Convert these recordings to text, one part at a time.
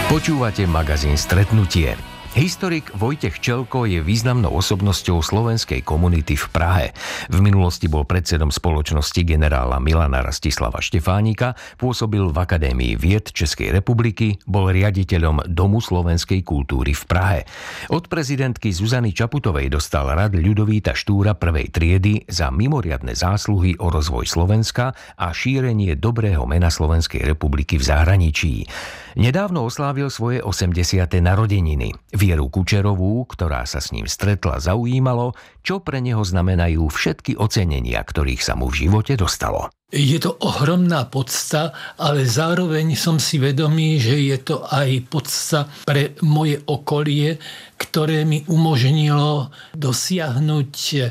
Počúvate magazín Stretnutie. Historik Vojtech Čelko je významnou osobnosťou slovenskej komunity v Prahe. V minulosti bol predsedom spoločnosti generála Milana Rastislava Štefánika, pôsobil v Akadémii vied Českej republiky, bol riaditeľom Domu slovenskej kultúry v Prahe. Od prezidentky Zuzany Čaputovej dostal rad Ľudovíta Štúra prvej triedy za mimoriadne zásluhy o rozvoj Slovenska a šírenie dobrého mena Slovenskej republiky v zahraničí. Nedávno oslávil svoje 80. narodeniny. Vieru Kučerovú, ktorá sa s ním stretla, zaujímalo, čo pre neho znamenajú všetky ocenenia, ktorých sa mu v živote dostalo. Je to ohromná podsta, ale zároveň som si vedomý, že je to aj podsta pre moje okolie, ktoré mi umožnilo dosiahnuť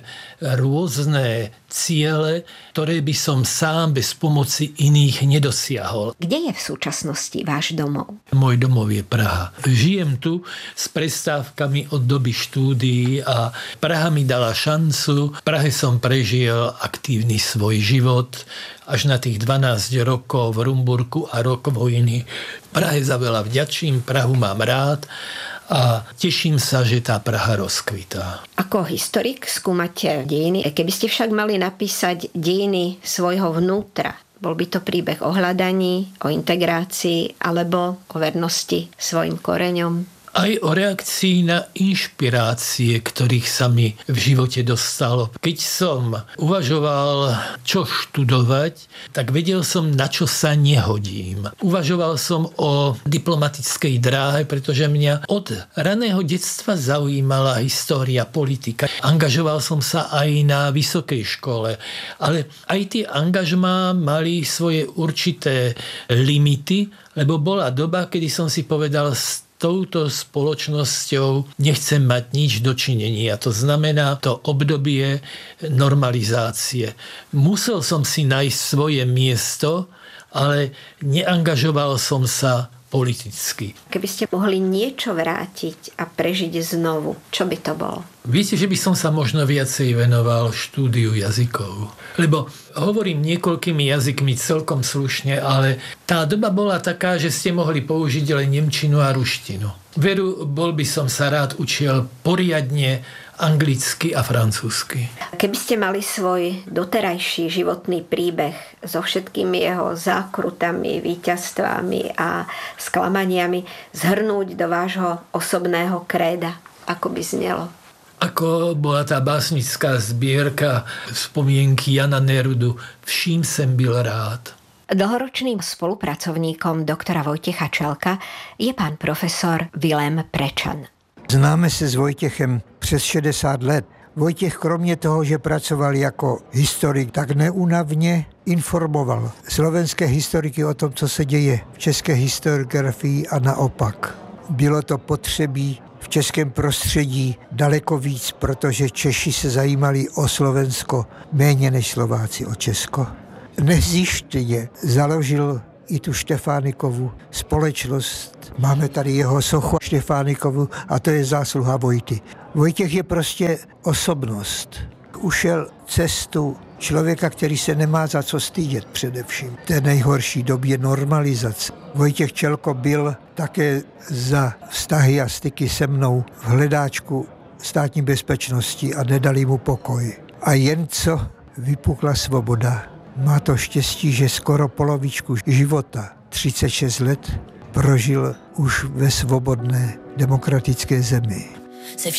rôzne ciele, ktoré by som sám bez pomoci iných nedosiahol. Kde je v súčasnosti váš domov? Môj domov je Praha. Žijem tu s prestávkami od doby štúdií a Praha mi dala šancu. V Prahe som prežil aktívny svoj život až na tých 12 rokov v Rumburku a rok vojny. Prahe za veľa vďačím, Prahu mám rád a teším sa, že tá Praha rozkvitá. Ako historik skúmate dejiny. Keby ste však mali napísať dejiny svojho vnútra, bol by to príbeh o hľadaní, o integrácii alebo o vernosti svojim koreňom? Aj o reakcii na inšpirácie, ktorých sa mi v živote dostalo. Keď som uvažoval, čo študovať, tak vedel som, na čo sa nehodím. Uvažoval som o diplomatickej dráhe, pretože mňa od raného detstva zaujímala história, politika. Angažoval som sa aj na vysokej škole, ale aj tie angažmá mali svoje určité limity, lebo bola doba, kedy som si povedal, touto spoločnosťou nechcem mať nič dočinenia. To znamená to obdobie normalizácie. Musel som si nájsť svoje miesto, ale neangažoval som sa politicky. Keby ste mohli niečo vrátiť a prežiť znovu, čo by to bolo? Viete, že by som sa možno viacej venoval štúdiu jazykov. Lebo hovorím niekoľkými jazykmi celkom slušne, ale tá doba bola taká, že ste mohli použiť len nemčinu a ruštinu. Veru, bol by som sa rád učil poriadne anglicky a francúzsky. Keby ste mali svoj doterajší životný príbeh so všetkými jeho zákrutami, víťazstvami a sklamaniami zhrnúť do vášho osobného kréda, ako by znelo? Ako bola tá básnická zbierka spomienky Jana Nerudu Vším sem byl rád. Dlhoročným spolupracovníkom doktora Vojtecha Čelka je pán profesor Vilém Prečan. Známe se s Vojtěchem přes 60 let. Vojtěch kromě toho, že pracoval jako historik, tak neúnavně informoval slovenské historiky o tom, co se děje v české historiografii a naopak. Bylo to potřebí v českém prostředí daleko víc, protože Češi se zajímali o Slovensko méně než Slováci o Česko. Nezištně založil i tu Štefánikovu společnost. Máme tady jeho sochu Štefánikovu a to je zásluha Vojty. Vojtěch je prostě osobnost. Ušel cestu člověka, který se nemá za co stydět především. V té nejhorší době normalizace. Vojtěch Čelko byl také za vztahy a styky se mnou v hledáčku státní bezpečnosti a nedali mu pokoj. A jen co vypukla svoboda, má to štěstí, že skoro polovičku života, 36 let, prožil už ve svobodné demokratické zemi.